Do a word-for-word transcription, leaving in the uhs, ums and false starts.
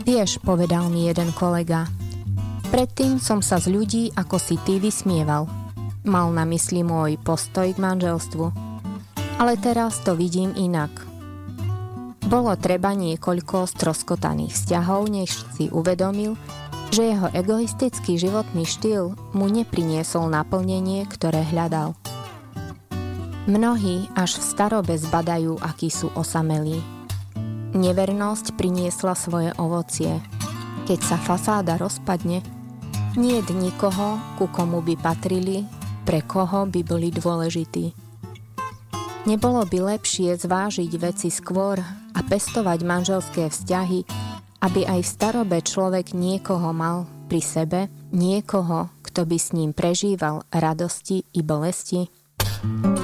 Vieš, povedal mi jeden kolega, predtým som sa z ľudí ako si ty vysmieval. Mal na mysli môj postoj k manželstvu. Ale teraz to vidím inak. Bolo treba niekoľko stroskotaných vzťahov, než si uvedomil, že jeho egoistický životný štýl mu nepriniesol naplnenie, ktoré hľadal. Mnohí až v starobe zbadajú, akí sú osamelí. Nevernosť priniesla svoje ovocie. Keď sa fasáda rozpadne, niet nikoho, ku komu by patrili, pre koho by boli dôležití. Nebolo by lepšie zvážiť veci skôr a pestovať manželské vzťahy, aby aj v starobe človek niekoho mal pri sebe, niekoho, kto by s ním prežíval radosti i bolesti?